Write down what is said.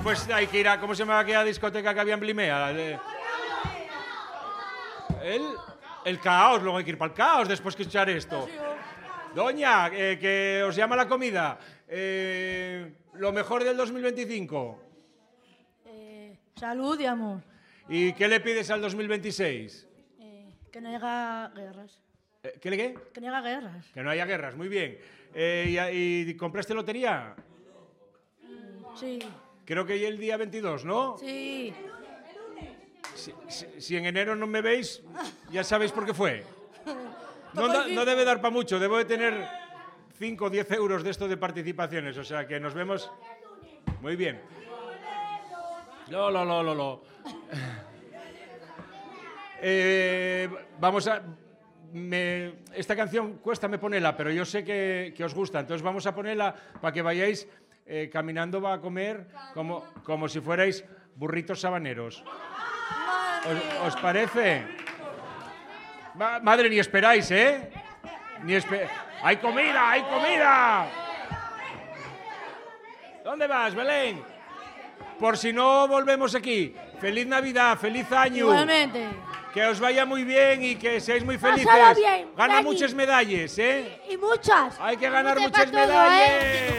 pues hay que ir a... ¿Cómo se llama aquella discoteca que había en Blimea? El Caos, luego hay que ir para el Caos después que escuchar esto. Doña, que os llama la comida. Lo mejor del 2025. Salud y amor. ¿Y qué le pides al 2026? Que no haya guerras. ¿Qué le qué? Que no haya guerras. Que no haya guerras, muy bien. ¿Y compraste lotería? Sí. Creo que el día 22, ¿no? Sí. Si en enero no me veis, ya sabéis por qué fue. No debe dar para mucho, debo de tener 5 o 10 euros de esto de participaciones, o sea que nos vemos... Muy bien. Lo. Vamos a... esta canción cuesta me ponerla, pero yo sé que os gusta, entonces vamos a ponerla para que vayáis caminando va a comer como si fuerais burritos sabaneros. ¿Os parece? Madre, ni esperáis, ¿eh? ¡Hay comida, hay comida! ¿Dónde vas, Belén? Por si no volvemos aquí. ¡Feliz Navidad, feliz año! Igualmente. Que os vaya muy bien y que seáis muy felices. Pásalo bien, Gana Dani. muchas medallas, ¿eh? Y muchas. Hay que ganar Muchas muchas para todo, medallas.